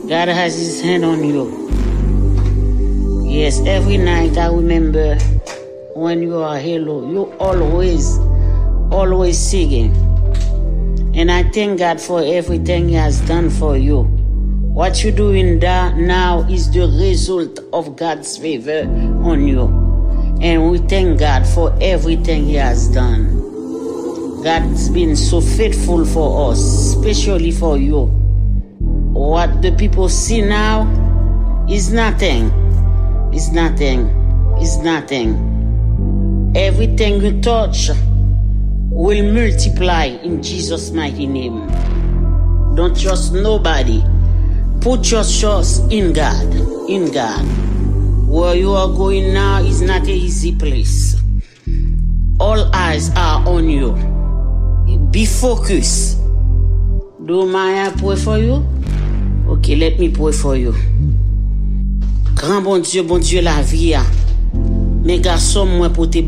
God has his hand on you. Yes, every night I remember when you are hello, you always singing. And I thank God for everything he has done for you. What you're doing now is the result of God's favor on you. And we thank God for everything he has done. God's been so faithful for us, especially for you. What the people see now is nothing. It's nothing. It's nothing. Everything you touch will multiply in Jesus' mighty name. Don't trust nobody. Put your trust in God. In God. Where you are going now is not an easy place. All eyes are on you. Be focused. Do I pray for you? Okay, let me pray for you. Grand bon Dieu, la vie. Mes garçons, moi pour te